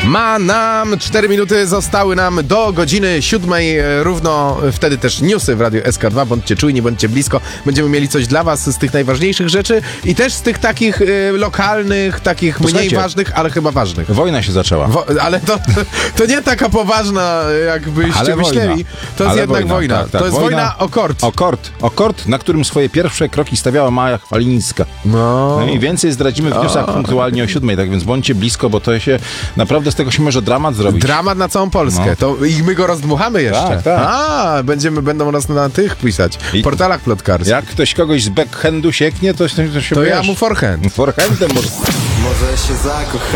Ma nam 4 minuty, zostały nam do godziny 7 równo, wtedy też newsy w Radiu SK2, bądźcie czujni, bądźcie blisko, będziemy mieli coś dla was z tych najważniejszych rzeczy i też z tych takich lokalnych, takich mniej ważnych, ale chyba ważnych. Wojna się zaczęła. Ale to nie taka poważna, jakbyście myśleli. To jest jednak wojna. Tak, to jest wojna o kord. O kord, na którym swoje pierwsze kroki stawiała Maja Chwalińska. No i więcej zdradzimy w newsach punktualnie o 7, tak więc bądźcie blisko, bo to się naprawdę z tego się może dramat zrobić. Dramat na całą Polskę. To i my go rozdmuchamy jeszcze. Tak. Będą nas na tych pisać. W portalach plotkarskich. Jak ktoś kogoś z backhandu sieknie, to się to ja mu forehand. Forehandem może. Może się zakochać.